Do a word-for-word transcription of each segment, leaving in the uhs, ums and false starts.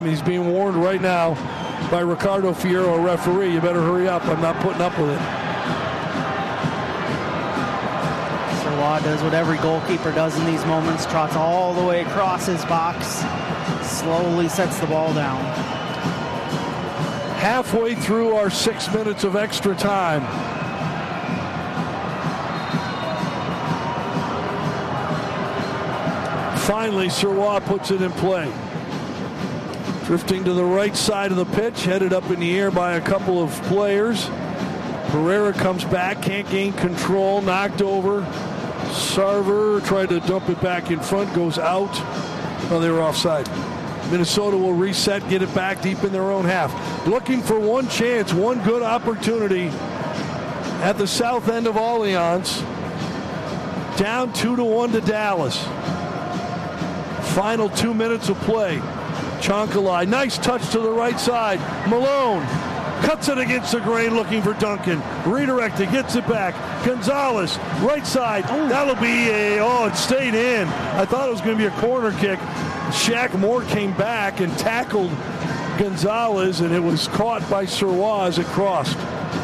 He's being warned right now by Ricardo Fierro, a referee. You better hurry up. I'm not putting up with it. Sirois does what every goalkeeper does in these moments. Trots all the way across his box. Slowly sets the ball down. Halfway through our six minutes of extra time. Finally, Sirois puts it in play. Drifting to the right side of the pitch, headed up in the air by a couple of players. Pereira comes back, can't gain control, knocked over. Sarver tried to dump it back in front, goes out. Oh, they were offside. Minnesota will reset, get it back deep in their own half. Looking for one chance, one good opportunity at the south end of Allianz. Down two to one to Dallas. Final two minutes of play. Chonkalai, nice touch to the right side. Malone cuts it against the grain, looking for Duncan. Redirected, gets it back. Gonzalez, right side. Ooh. That'll be a, oh, it stayed in. I thought it was going to be a corner kick. Shaq Moore came back and tackled Gonzalez, and it was caught by Sirois as it crossed.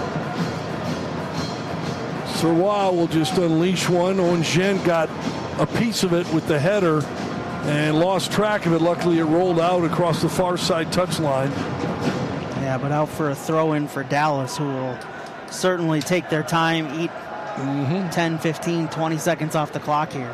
Sirois will just unleash one. Ongen got a piece of it with the header and lost track of it. Luckily, it rolled out across the far side touchline. Yeah, but out for a throw-in for Dallas, who will certainly take their time, eat mm-hmm. ten, fifteen, twenty seconds off the clock here.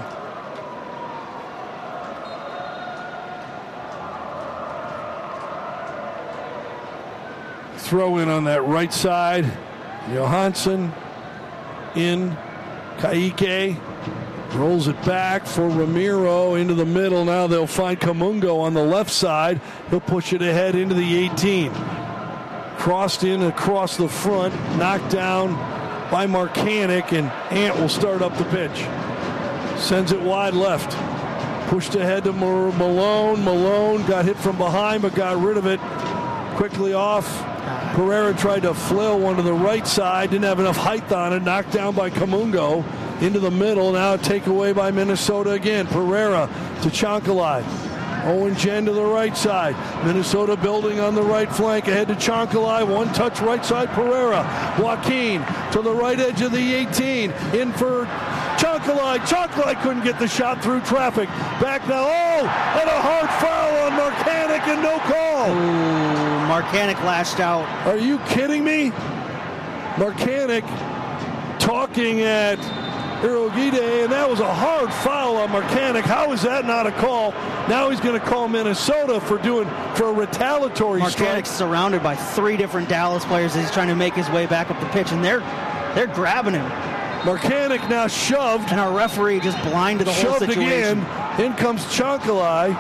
Throw in on that right side. Johansson in. Ka'ike rolls it back for Ramiro into the middle. Now they'll find Kamungo on the left side. He'll push it ahead into the eighteen. Crossed in across the front, knocked down by Marcanic, and Ant will start up the pitch. Sends it wide left. Pushed ahead to Malone. Malone got hit from behind but got rid of it quickly off. Pereira tried to flail one to the right side. Didn't have enough height on it. Knocked down by Kamungo. Into the middle. Now a takeaway by Minnesota again. Pereira to Chonkalai. Ongen to the right side. Minnesota building on the right flank. Ahead to Chonkalai. One touch right side. Pereira. Joaquin to the right edge of the eighteen. In for Chonkalai. Chonkalai couldn't get the shot through traffic. Back now. Oh! And a hard foul on Marcanic and no call. Ooh, Marcanic lashed out. Are you kidding me? Marcanic talking at Irogide, and that was a hard foul on Marcanic. How is that not a call? Now he's going to call Minnesota for doing for a retaliatory strike. Marcanic's surrounded by three different Dallas players as he's trying to make his way back up the pitch, and they're they're grabbing him. Marcanic now shoved. And our referee just blind to the whole situation. Again. In comes Chonkalai.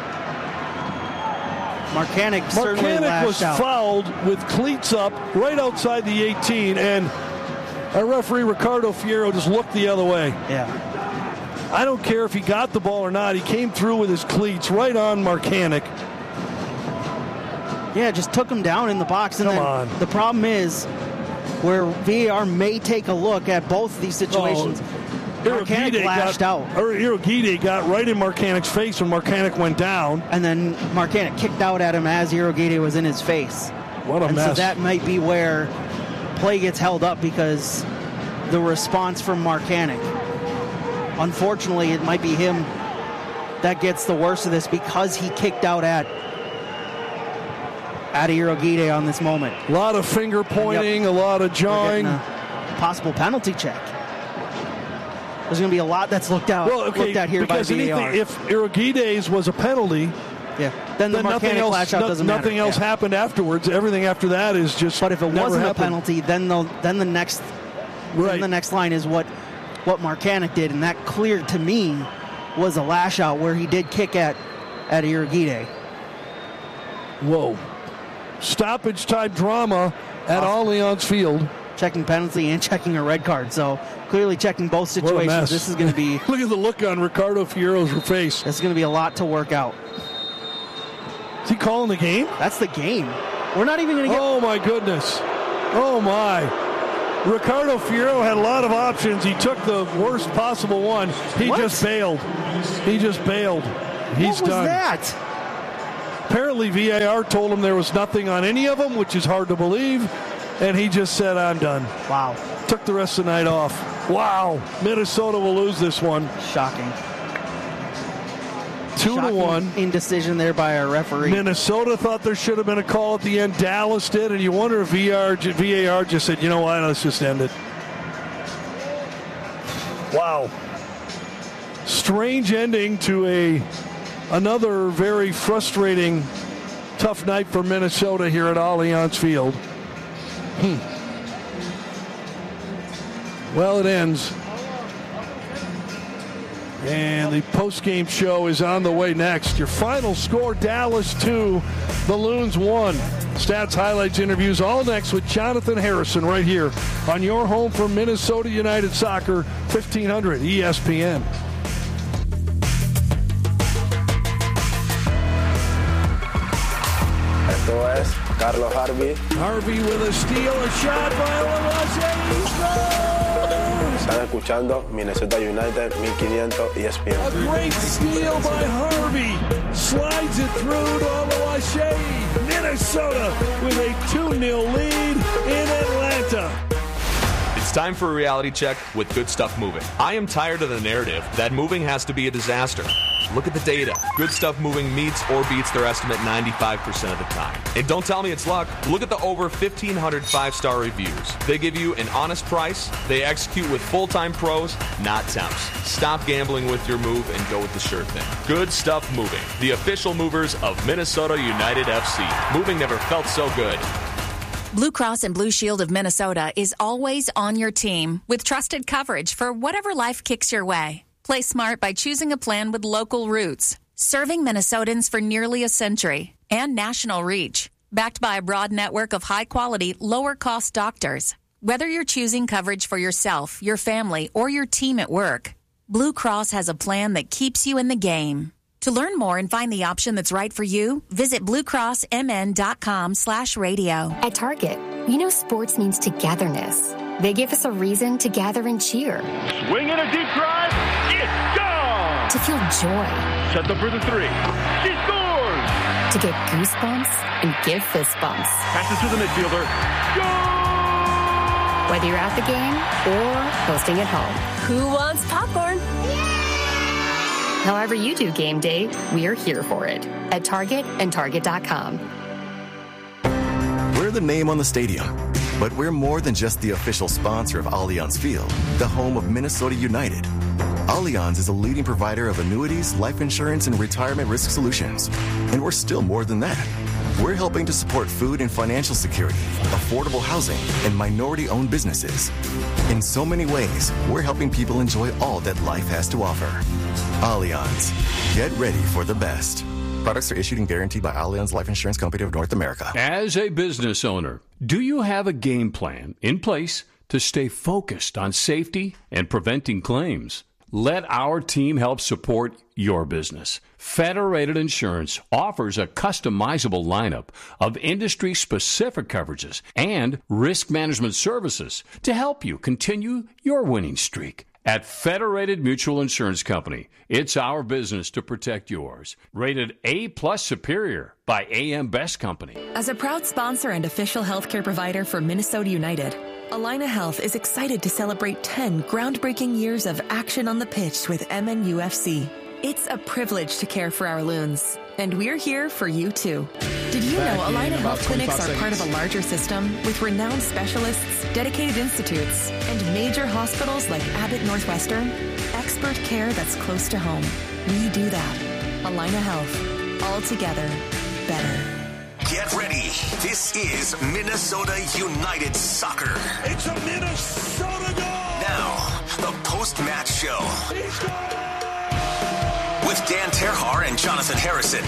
Marcanic certainly Marcanic lashed was out. fouled with cleats up right outside the eighteen, and our referee Ricardo Fierro just looked the other way. Yeah. I don't care if he got the ball or not. He came through with his cleats right on Marcanic. Yeah, just took him down in the box. And Come then on. The problem is where V A R may take a look at both of these situations. Oh. Marcanic lashed got, out. Or Irogide got right in Marcanic's face when Marcanic went down. And then Marcanic kicked out at him as Irogide was in his face. What a and mess. So that might be where play gets held up because the response from Marcanic. Unfortunately, it might be him that gets the worst of this because he kicked out at at Irogide on this moment. A lot of finger pointing, yep. a lot of jawing. A possible penalty check. There's going to be a lot that's looked out, well, okay, looked at here by V A R. If Irogide's was a penalty, yeah, then the then nothing Marcanic else, lash out no, doesn't nothing matter. else yeah. happened afterwards. Everything after that is just. But if it wasn't happened. a penalty, then the then the next right. then the next line is what what Marcanic did, and that cleared to me was a lash out where he did kick at at Irogide. Whoa! Stoppage type drama at awesome. Allianz Field. Checking penalty and checking a red card. So clearly checking both situations. This is going to be. Look at the look on Ricardo Fierro's face. This is going to be a lot to work out. Is he calling the game? That's the game. We're not even going to get. Oh my goodness! Oh my! Ricardo Fierro had a lot of options. He took the worst possible one. He what? just bailed. He just bailed. He's what was done. that? Apparently V A R told him there was nothing on any of them, which is hard to believe, and he just said, I'm done. Wow. Took the rest of the night off. Wow. Minnesota will lose this one. Shocking. Two Shocking to one. Indecision there by our referee. Minnesota thought there should have been a call at the end. Dallas did, and you wonder if V A R just said, you know what, let's just end it. Wow. Strange ending to a another very frustrating, tough night for Minnesota here at Allianz Field. Hmm. Well, it ends. And the post-game show is on the way next. Your final score, Dallas two, the Loons one. Stats, highlights, interviews, all next with Jonathan Harrison right here on your home for Minnesota United Soccer, fifteen hundred E S P N. Esto es Carlos Harvey. Harvey with a steal, a shot by Olawase. Están escuchando Minnesota United mil quinientos E S P N. A great steal by Harvey. Slides it through to Olawase. Minnesota with a two nil lead in Atlanta. It's time for a reality check with Good Stuff Moving. I am tired of the narrative that moving has to be a disaster. Look at the data. Good Stuff Moving meets or beats their estimate ninety-five percent of the time. And don't tell me it's luck. Look at the over fifteen hundred five-star reviews. They give you an honest price. They execute with full-time pros, not temps. Stop gambling with your move and go with the sure thing. Good Stuff Moving, the official movers of Minnesota United F C. Moving never felt so good. Blue Cross and Blue Shield of Minnesota is always on your team with trusted coverage for whatever life kicks your way. Play smart by choosing a plan with local roots, serving Minnesotans for nearly a century, and national reach, backed by a broad network of high-quality, lower-cost doctors. Whether you're choosing coverage for yourself, your family, or your team at work, Blue Cross has a plan that keeps you in the game. To learn more and find the option that's right for you, visit bluecrossmn.com slash radio. At Target, we know sports means togetherness. They give us a reason to gather and cheer. Swing in a deep drive. It's gone. To feel joy. Set up for the three. She scores. To get goosebumps and give fist bumps. Passes to the midfielder. Goal! Whether you're at the game or hosting at home. Who wants popcorn? However you do game day, we're here for it. At Target and Target dot com. We're the name on the stadium, but we're more than just the official sponsor of Allianz Field, the home of Minnesota United. Allianz is a leading provider of annuities, life insurance, and retirement risk solutions. And we're still more than that. We're helping to support food and financial security, affordable housing, and minority-owned businesses. In so many ways, we're helping people enjoy all that life has to offer. Allianz. Get ready for the best. Products are issued and guaranteed by Allianz Life Insurance Company of North America. As a business owner, do you have a game plan in place to stay focused on safety and preventing claims? Let our team help support your business. Federated Insurance offers a customizable lineup of industry-specific coverages and risk management services to help you continue your winning streak. At Federated Mutual Insurance Company, it's our business to protect yours. Rated A-plus Superior by A M Best Company. As a proud sponsor and official healthcare provider for Minnesota United, Allina Health is excited to celebrate ten groundbreaking years of action on the pitch with M N U F C. It's a privilege to care for our loons, and we're here for you too. Did you know Allina Health Clinics are part of a larger system with renowned specialists, dedicated institutes, and major hospitals like Abbott Northwestern? Expert care that's close to home. We do that. Allina Health. All together, better. Get ready. This is Minnesota United Soccer. It's a Minnesota goal! Now, the post-match show. With Dan Terhar and Jonathan Harrison.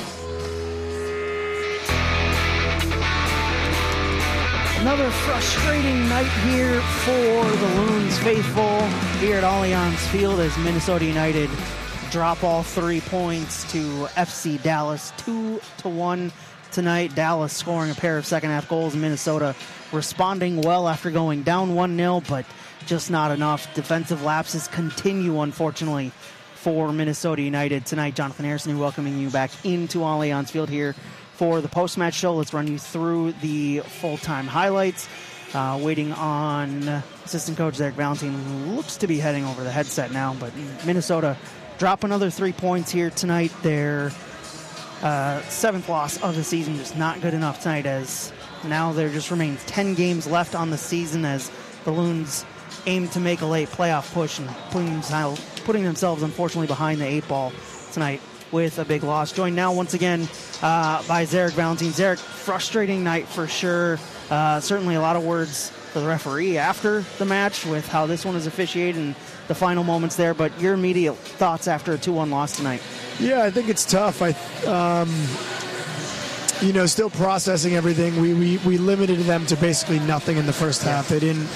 Another frustrating night here for the Loons faithful here at Allianz Field as Minnesota United drop all three points to F C Dallas, two to one tonight. Dallas scoring a pair of second-half goals. Minnesota responding well after going down one nil, but just not enough. Defensive lapses continue, unfortunately, for Minnesota United tonight. Jonathan Harrison welcoming you back into Allianz Field here for the post-match show. Let's run you through the full-time highlights. Uh, waiting on assistant coach Zach Valentine, who looks to be heading over the headset now. But Minnesota drop another three points here tonight. Their uh, seventh loss of the season, just not good enough tonight, as now there just remains ten games left on the season as the Loons aim to make a late playoff push and putting themselves, putting themselves unfortunately behind the eight ball tonight with a big loss. Joined now once again uh, by Zarek Valentine. Zarek, frustrating night for sure. Uh, certainly a lot of words for the referee after the match with how this one is officiated and the final moments there, but your immediate thoughts after a two one loss tonight? Yeah, I think it's tough. I, um, you know, still processing everything. We, we, we limited them to basically nothing in the first half. They didn't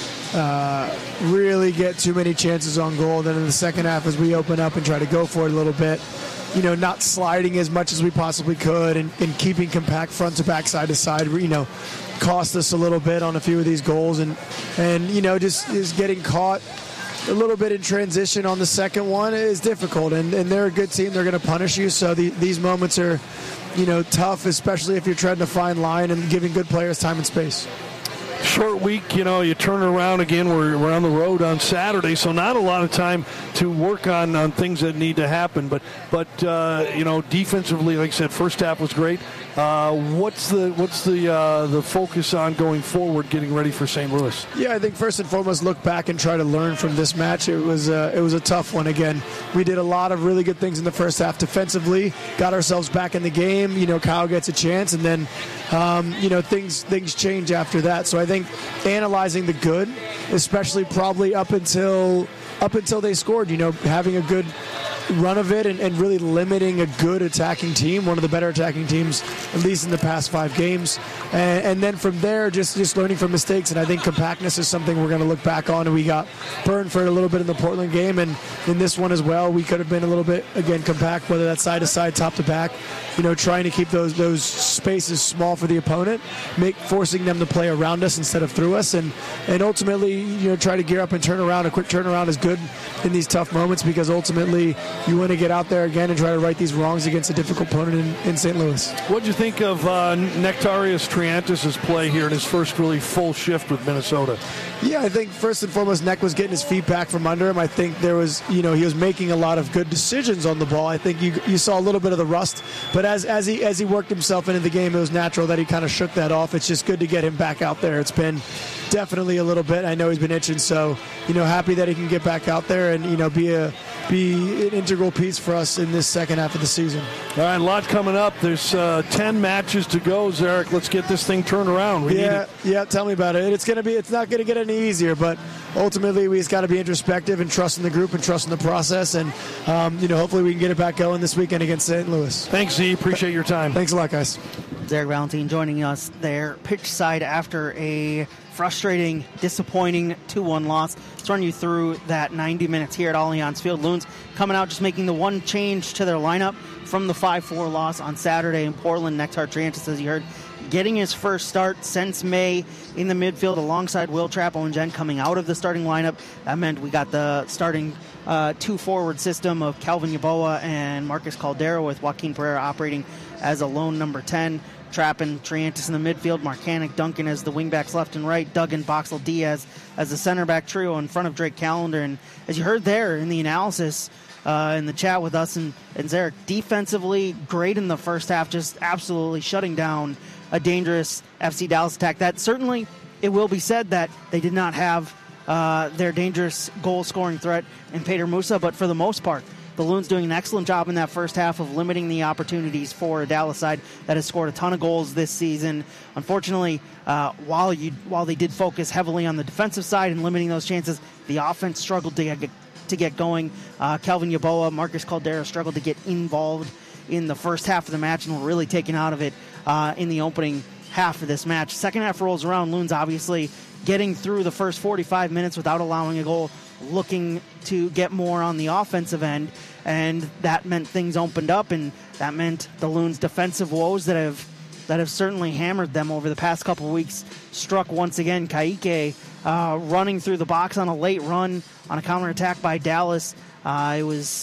uh, really get too many chances on goal. Then in the second half, as we open up and try to go for it a little bit, you know, not sliding as much as we possibly could and, and keeping compact front to back, side to side, you know, cost us a little bit on a few of these goals. And, and you know, just is getting caught a little bit in transition on the second one is difficult. And, and they're a good team. They're going to punish you. So the, these moments are, you know, tough, especially if you're trying to find line and giving good players time and space. Short week, you know, you turn around again. We're, we're on the road on Saturday, so not a lot of time to work on, on things that need to happen. But, but uh, you know, defensively, like I said, first half was great. Uh, what's the what's the uh, the focus on going forward, getting ready for Saint Louis? Yeah, I think first and foremost, look back and try to learn from this match. It was uh, it was a tough one. Again, we did a lot of really good things in the first half defensively, got ourselves back in the game. You know, Kyle gets a chance, and then um, you know things things change after that. So I think analyzing the good, especially probably up until up until they scored. You know, having a good run of it and, and really limiting a good attacking team, one of the better attacking teams, at least in the past five games. And, and then from there, just, just learning from mistakes. And I think compactness is something we're going to look back on. And we got burned for it a little bit in the Portland game. And in this one as well, we could have been a little bit, again, compact, whether that's side to side, top to back, you know, trying to keep those those spaces small for the opponent, make forcing them to play around us instead of through us. And, and ultimately, you know, try to gear up and turn around. A quick turnaround is good in these tough moments because ultimately you want to get out there again and try to right these wrongs against a difficult opponent in, in Saint Louis. What did you think of uh, Nectarius Triantis' play here in his first really full shift with Minnesota? Yeah, I think first and foremost, Neck was getting his feet back from under him. I think there was, you know, he was making a lot of good decisions on the ball. I think you you saw a little bit of the rust, but as as he as he worked himself into the game, it was natural that he kind of shook that off. It's just good to get him back out there. It's been definitely a little bit. I know he's been itching, so you know, happy that he can get back out there and you know be a be an integral piece for us in this second half of the season. All right, a lot coming up. There's uh, ten matches to go, Zarek. Let's get this thing turned around. We yeah, need it. yeah. Tell me about it. It's gonna be. It's not gonna get any easier, but ultimately we just got to be introspective and trust in the group and trust in the process, and um, you know, hopefully we can get it back going this weekend against Saint Louis. Thanks, Z. Appreciate your time. Thanks a lot, guys. Zarek Valentine joining us there, pitch side after a frustrating, disappointing two one loss. Let's run you through that ninety minutes here at Allianz Field. Loons coming out just making the one change to their lineup from the five four loss on Saturday in Portland. Nectar Triantis, as you heard, getting his first start since May in the midfield alongside Will Trapo and Jen coming out of the starting lineup. That meant we got the starting uh, two-forward system of Calvin Yaboa and Marcus Caldera with Joaquin Pereira operating as a lone number ten. Trapp and Triantis in the midfield, Marcanic, Duncan as the wingbacks left and right, Duggan, Boxall, Diaz as the center back trio in front of Drake Callender. And as you heard there in the analysis uh, in the chat with us and, and Zarek, defensively great in the first half, just absolutely shutting down a dangerous F C Dallas attack. That certainly, it will be said that they did not have uh, their dangerous goal-scoring threat in Peter Musa, but for the most part, the Loons doing an excellent job in that first half of limiting the opportunities for a Dallas side that has scored a ton of goals this season. Unfortunately, uh, while you while they did focus heavily on the defensive side and limiting those chances, the offense struggled to get, to get going. Uh, Calvin Yaboa, Marcus Caldera struggled to get involved in the first half of the match and were really taken out of it uh, in the opening half of this match. Second half rolls around, Loons obviously getting through the first forty-five minutes without allowing a goal, looking to get more on the offensive end, and that meant things opened up, and that meant the Loons' defensive woes that have that have certainly hammered them over the past couple of weeks struck once again. Ka'ike uh, running through the box on a late run on a counterattack by Dallas. Uh, it was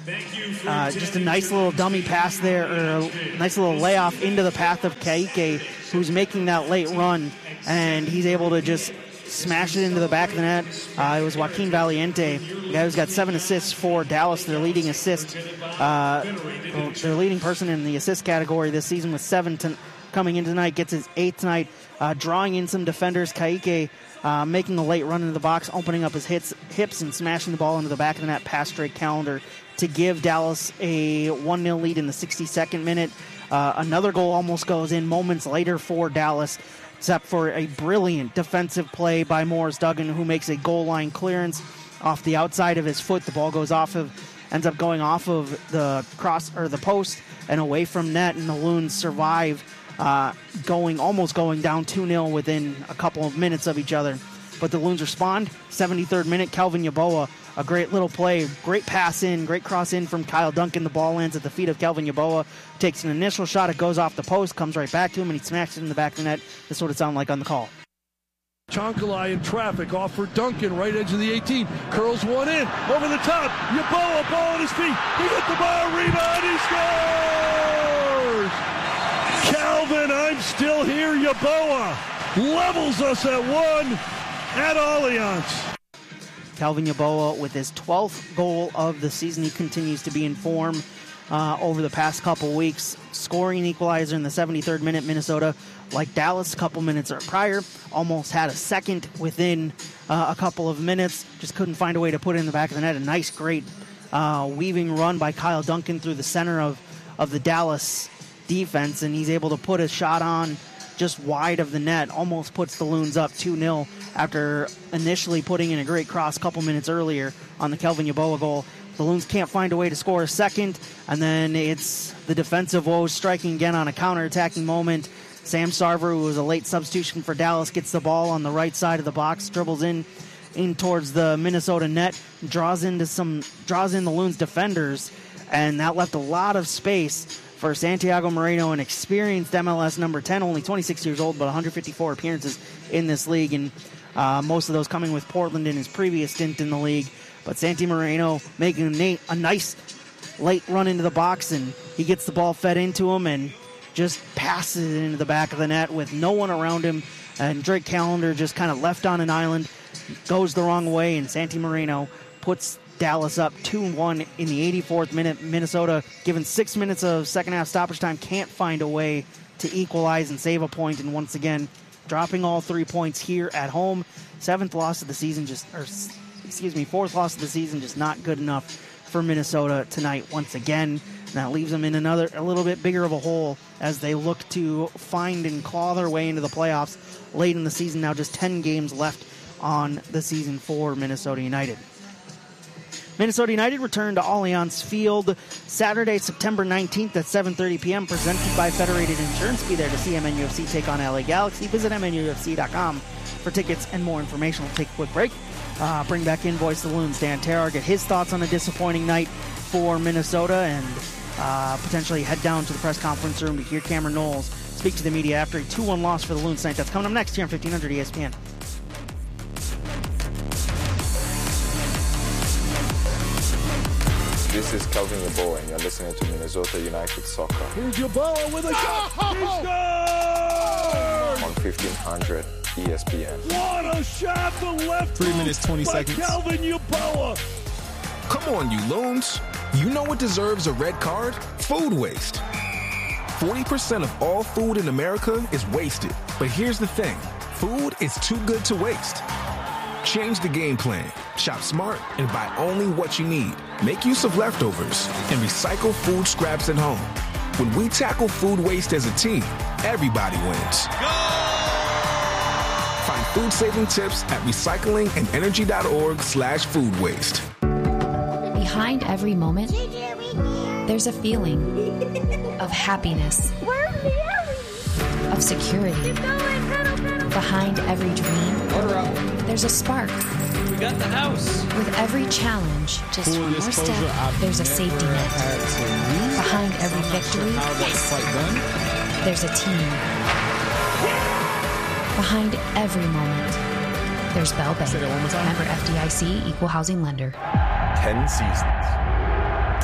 Uh, just a nice little dummy pass there, or a nice little layoff into the path of Ka'ike, who's making that late run, and he's able to just smash it into the back of the net. Uh, it was Joaquin Valiente, the guy who's got seven assists for Dallas, their leading assist, uh, their leading person in the assist category this season with seven to, coming in tonight, gets his eighth tonight, uh, drawing in some defenders. Ka'ike uh, making a late run into the box, opening up his hits, hips and smashing the ball into the back of the net past Drake Callender to give Dallas a one nil lead in the sixty-second minute. Uh, another goal almost goes in moments later for Dallas, except for a brilliant defensive play by Morris Duggan, who makes a goal line clearance off the outside of his foot. The ball goes off of, ends up going off of the cross or the post and away from net, and the Loons survive, uh, going almost going down two nil within a couple of minutes of each other. But the Loons respond. seventy-third minute, Calvin Yeboah, a great little play, great pass in, great cross in from Kyle Duncan. The ball lands at the feet of Calvin Yeboah, takes an initial shot, it goes off the post, comes right back to him, and he smacks it in the back of the net. That's what it sounded like on the call. Chonkalai in traffic, off for Duncan, right edge of the eighteen, curls one in, over the top, Yeboah, ball at his feet, he hit the bar, rebound, he scores! Calvin, I'm still here, Yeboah levels us at one at Allianz. Calvin Yeboah with his twelfth goal of the season. He continues to be in form uh, over the past couple weeks, scoring an equalizer in the seventy-third minute. Minnesota, like Dallas a couple minutes prior, almost had a second within uh, a couple of minutes. Just couldn't find a way to put it in the back of the net. A nice, great uh, weaving run by Kyle Duncan through the center of, of the Dallas defense, and he's able to put a shot on just wide of the net, almost puts the Loons up two nil after initially putting in a great cross a couple minutes earlier on the Calvin Yeboah goal. The Loons can't find a way to score a second, and then it's the defensive woes striking again on a counter-attacking moment. Sam Sarver, who was a late substitution for Dallas, gets the ball on the right side of the box, dribbles in in towards the Minnesota net, draws into some draws in the Loons defenders, and that left a lot of space for Santiago Moreno, an experienced M L S number ten, only twenty-six years old, but one hundred fifty-four appearances in this league, and uh, most of those coming with Portland in his previous stint in the league. But Santi Moreno making a, na- a nice late run into the box, and he gets the ball fed into him and just passes it into the back of the net with no one around him, and Drake Callender just kind of left on an island, goes the wrong way, and Santi Moreno puts Dallas up two one in the eighty-fourth minute. Minnesota, given six minutes of second half stoppage time, can't find a way to equalize and save a point, and once again, dropping all three points here at home. Seventh loss of the season, just, or excuse me, fourth loss of the season, just not good enough for Minnesota tonight once again. And that leaves them in another, a little bit bigger of a hole as they look to find and claw their way into the playoffs late in the season. Now just ten games left on the season for Minnesota United. Minnesota United return to Allianz Field Saturday, September nineteenth at seven thirty p.m. presented by Federated Insurance. Be there to see M N U F C take on L A Galaxy. Visit M N U F C dot com for tickets and more information. We'll take a quick break. Uh, bring back in Voice of the Loons, Dan Terrar, get his thoughts on a disappointing night for Minnesota, and uh, potentially head down to the press conference room to hear Cameron Knowles speak to the media after a two one loss for the Loons tonight. That's coming up next here on fifteen hundred E S P N. This is Calvin Yeboah, and you're listening to Minnesota United Soccer. Here's Yeboah with a shot. He scores! On fifteen hundred E S P N. What a shot! The left. Three minutes, twenty by seconds. Calvin Yeboah. Come on, you Loons. You know what deserves a red card? Food waste. forty percent of all food in America is wasted. But here's the thing. Food is too good to waste. Change the game plan. Shop smart and buy only what you need. Make use of leftovers and recycle food scraps at home. When we tackle food waste as a team, everybody wins. Go! Find food-saving tips at recyclingandenergy.org slash food waste. Behind every moment, there's a feeling of happiness, of security. Behind every dream, there's a spark. We got the house. With every challenge, just one more step, there's a safety net. Behind every victory, yes, there's a team. Behind every moment, there's Bell Bank. Member F D I C, Equal Housing Lender. Ten seasons.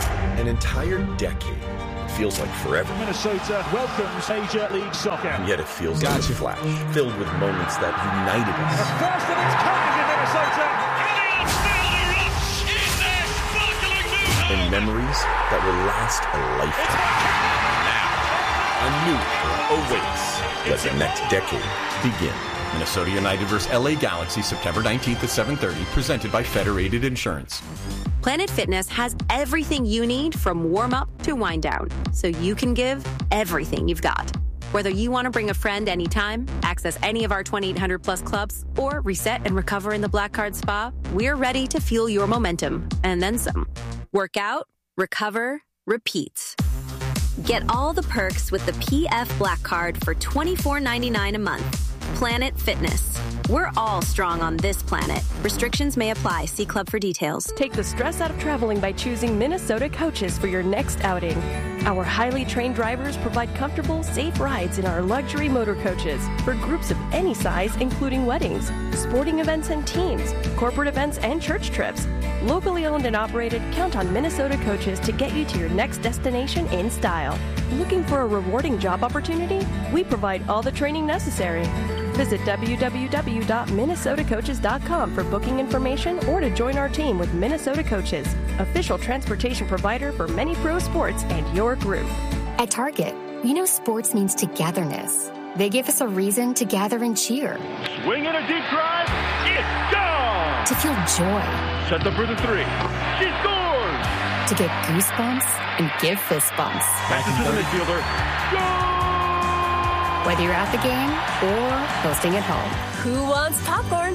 An entire decade. It feels like forever. Minnesota welcomes Major League Soccer. And yet it feels gotcha. like a flash, filled with moments that united us. The first of its kind in Minnesota. And erupts in their sparkling new home. And memories that will last a lifetime. Now, a new era awaits. Let the next decade begin. Minnesota United versus L A Galaxy, September nineteenth at seven thirty, presented by Federated Insurance. Planet Fitness has everything you need from warm-up to wind-down, so you can give everything you've got. Whether you want to bring a friend anytime, access any of our twenty-eight hundred plus clubs, or reset and recover in the Black Card Spa, we're ready to fuel your momentum, and then some. Work out, recover, repeat. Get all the perks with the P F Black Card for twenty-four ninety-nine a month. Planet Fitness. We're all strong on this planet. Restrictions may apply. See club for details. Take the stress out of traveling by choosing Minnesota Coaches for your next outing. Our highly trained drivers provide comfortable, safe rides in our luxury motor coaches for groups of any size, including weddings, sporting events and teams, corporate events and church trips. Locally owned and operated, count on Minnesota Coaches to get you to your next destination in style. Looking for a rewarding job opportunity? We provide all the training necessary. Visit w w w dot minnesota coaches dot com for booking information or to join our team with Minnesota Coaches, official transportation provider for many pro sports and your group. At Target, we know sports means togetherness. They give us a reason to gather and cheer. Swing in a deep drive. It's gone. To feel joy. Set up for the three. She scores. To get goosebumps and give fist bumps. Passes to the midfielder. Goal! Whether you're at the game or hosting at home. Who wants popcorn?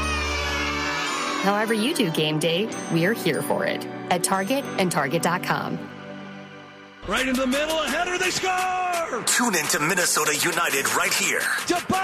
However you do game day, we're here for it. At Target and Target dot com. Right in the middle, a header, they score! Tune in to Minnesota United right here.